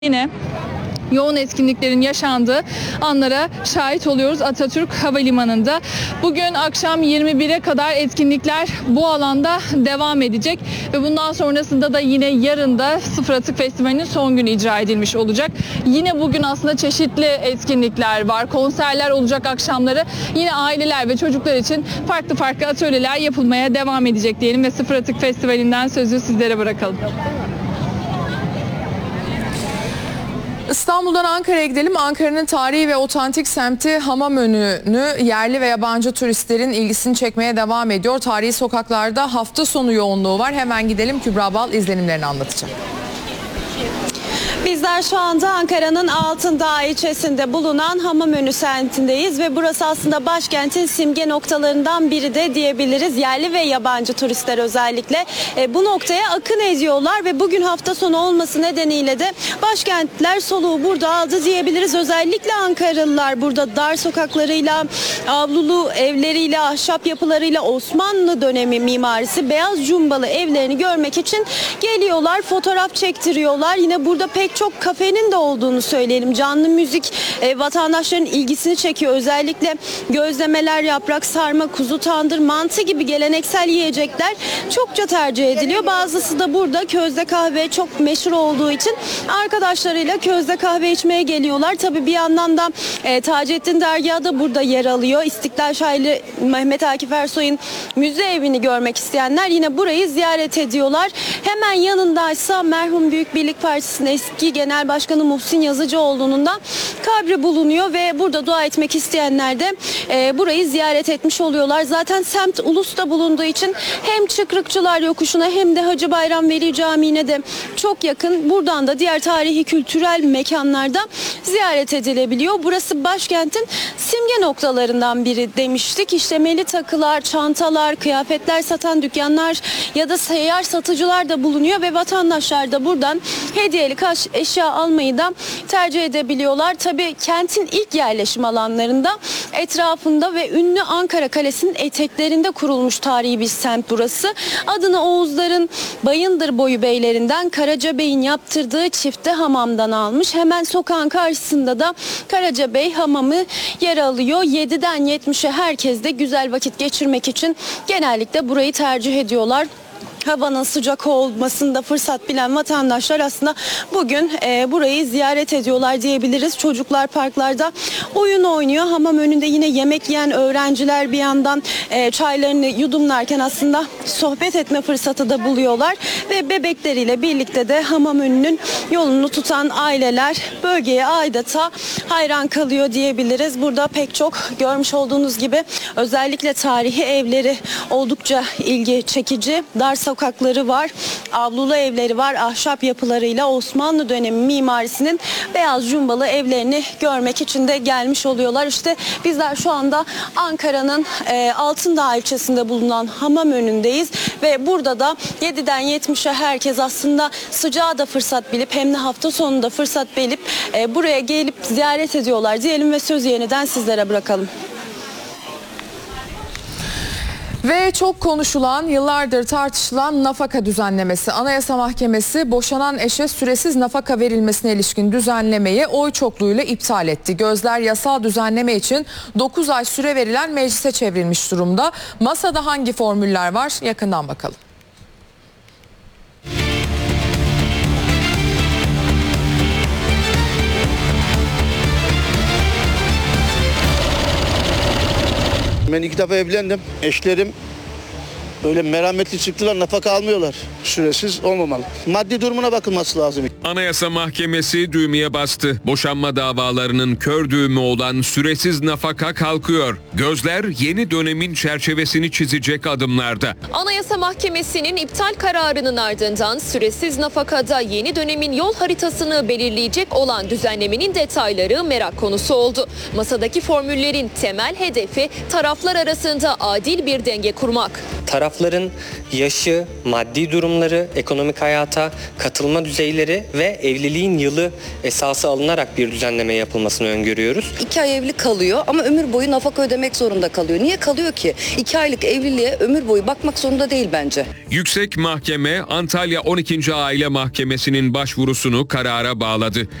Yine yoğun etkinliklerin yaşandığı anlara şahit oluyoruz Atatürk Havalimanı'nda. Bugün akşam 21'e kadar etkinlikler bu alanda devam edecek ve bundan sonrasında da yine yarın da Sıfır Atık Festivali'nin son günü icra edilmiş olacak. Yine bugün aslında çeşitli etkinlikler var, konserler olacak akşamları. Yine aileler ve çocuklar için farklı atölyeler yapılmaya devam edecek diyelim ve Sıfır Atık Festivali'nden sözü sizlere bırakalım. İstanbul'dan Ankara'ya gidelim. Ankara'nın tarihi ve otantik semti Hamamönü'nü yerli ve yabancı turistlerin ilgisini çekmeye devam ediyor. Tarihi sokaklarda hafta sonu yoğunluğu var. Hemen gidelim, Kübra Bal izlenimlerini anlatacak. Bizler şu anda Ankara'nın Altındağ ilçesinde bulunan Hamamönü semtindeyiz ve burası aslında başkentin simge noktalarından biri de diyebiliriz. Yerli ve yabancı turistler özellikle bu noktaya akın ediyorlar ve bugün hafta sonu olması nedeniyle de başkentler soluğu burada aldı diyebiliriz. Özellikle Ankaralılar burada dar sokaklarıyla, avlulu evleriyle, ahşap yapılarıyla, Osmanlı dönemi mimarisi beyaz cumbalı evlerini görmek için geliyorlar, fotoğraf çektiriyorlar. Yine burada pek çok kafenin de olduğunu söyleyelim. Canlı müzik vatandaşların ilgisini çekiyor. Özellikle gözlemeler, yaprak sarma, kuzu tandır, mantı gibi geleneksel yiyecekler çokça tercih ediliyor. Bazısı da burada közde kahve çok meşhur olduğu için arkadaşlarıyla közde kahve içmeye geliyorlar. Tabii bir yandan da Taceddin Dergahı da burada yer alıyor. İstiklal şairi Mehmet Akif Ersoy'un müze evini görmek isteyenler yine burayı ziyaret ediyorlar. Hemen yanındaysa merhum Büyük Birlik Partisi'nin eski Genel Başkanı Muhsin Yazıcıoğlu'nun da kabri bulunuyor ve burada dua etmek isteyenler de burayı ziyaret etmiş oluyorlar. Zaten semt Ulus'ta bulunduğu için hem Çıkrıkçılar Yokuşu'na hem de Hacı Bayram Veli Camii'ne de çok yakın. Buradan da diğer tarihi kültürel mekanlarda ziyaret edilebiliyor. Burası başkentin simge noktalarından biri demiştik. İşlemeli takılar, çantalar, kıyafetler satan dükkanlar ya da seyyar satıcılar da bulunuyor ve vatandaşlar da buradan hediyeli eşya almayı da tercih edebiliyorlar. Tabii kentin ilk yerleşim alanlarında etrafında ve ünlü Ankara Kalesi'nin eteklerinde kurulmuş tarihi bir semt burası. Adını Oğuzların Bayındır boyu beylerinden Karaca Bey'in yaptırdığı çifte hamamdan almış. Hemen sokağın karşısında da Karaca Bey hamamı yer alıyor. 7'den 70'e herkes de güzel vakit geçirmek için genellikle burayı tercih ediyorlar. Havanın sıcak olmasında fırsat bilen vatandaşlar aslında bugün burayı ziyaret ediyorlar diyebiliriz. Çocuklar parklarda oyun oynuyor. Hamam önünde yine yemek yiyen öğrenciler bir yandan çaylarını yudumlarken aslında sohbet etme fırsatı da buluyorlar. Ve bebekleriyle birlikte de hamam önünün yolunu tutan aileler bölgeye adeta hayran kalıyor diyebiliriz. Burada pek çok görmüş olduğunuz gibi özellikle tarihi evleri oldukça ilgi çekici. Dar sokakları var, avlulu evleri var, ahşap yapılarıyla Osmanlı dönemi mimarisinin beyaz cumbalı evlerini görmek için de gelmiş oluyorlar. İşte bizler şu anda Ankara'nın Altındağ ilçesinde bulunan Hamamönü'ndeyiz ve burada da 7'den 70'e herkes aslında sıcağı da fırsat bilip hem de hafta sonunda fırsat bilip buraya gelip ziyaret ediyorlar diyelim ve sözü yeniden sizlere bırakalım. Ve çok konuşulan, yıllardır tartışılan nafaka düzenlemesi. Anayasa Mahkemesi boşanan eşe süresiz nafaka verilmesine ilişkin düzenlemeyi oy çokluğuyla iptal etti. Gözler yasal düzenleme için 9 ay süre verilen meclise çevrilmiş durumda. Masada hangi formüller var? Yakından bakalım. Ben 2 defa evlendim. Eşlerim öyle merhametli çıktılar, nafaka almıyorlar. Süresiz olmamalı. Maddi durumuna bakılması lazım. Anayasa Mahkemesi düğmeye bastı. Boşanma davalarının kör düğümü olan süresiz nafaka kalkıyor. Gözler yeni dönemin çerçevesini çizecek adımlarda. Anayasa Mahkemesi'nin iptal kararının ardından süresiz nafakada yeni dönemin yol haritasını belirleyecek olan düzenlemenin detayları merak konusu oldu. Masadaki formüllerin temel hedefi taraflar arasında adil bir denge kurmak. Taraf tarafların yaşı, maddi durumları, ekonomik hayata katılma düzeyleri ve evliliğin yılı esası alınarak bir düzenleme yapılmasını öngörüyoruz. 2 ay evli kalıyor ama ömür boyu nafaka ödemek zorunda kalıyor. Niye kalıyor ki? 2 aylık evliliğe ömür boyu bakmak zorunda değil bence. Yüksek Mahkeme Antalya 12. Aile Mahkemesi'nin başvurusunu karara bağladı.